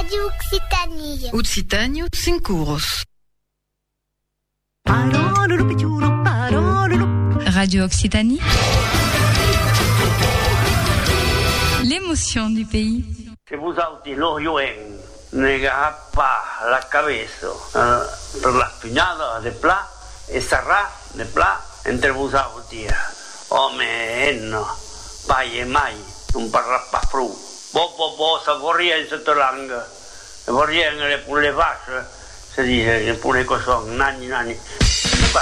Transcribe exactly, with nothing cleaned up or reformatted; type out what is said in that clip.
Radio Occitanie. Occitanie, Sincuros. Radio Occitanie. L'émotion du pays. Se vous auti lo joen, nega pa la cabeza, uh, per la pugnada de pla, e sarà de pla, entre vous auti. Ome enno, pai e mai, un parla pa fru. Bo bo bo, sa vorria in sotto l'anga, vorria le pulle vache, si dice, le pulle cosong, nani nani. Pa